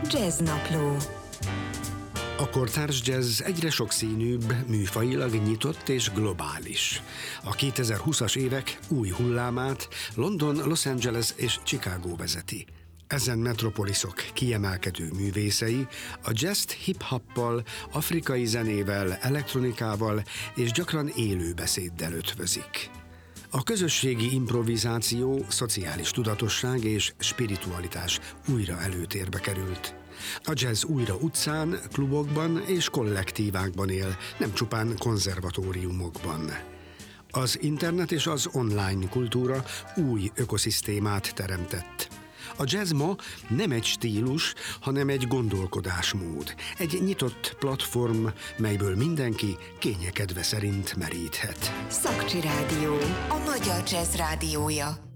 Jazznapló. A kortárs jazz egyre sokszínűbb, műfajilag nyitott és globális. A 2020-as évek új hullámát London, Los Angeles és Chicago vezeti. Ezen metropoliszok kiemelkedő művészei a jazzt hip-hoppal, afrikai zenével, elektronikával és gyakran élő beszéddel ötvözik. A közösségi improvizáció, szociális tudatosság és spiritualitás újra előtérbe került. A jazz újra utcán, klubokban és kollektívákban él, nem csupán konzervatóriumokban. Az internet és az online kultúra új ökoszisztémát teremtett. A jazz ma nem egy stílus, hanem egy gondolkodásmód, egy nyitott platform, melyből mindenki kényekedve szerint meríthet. Szakcsi Rádió, a magyar jazz rádiója.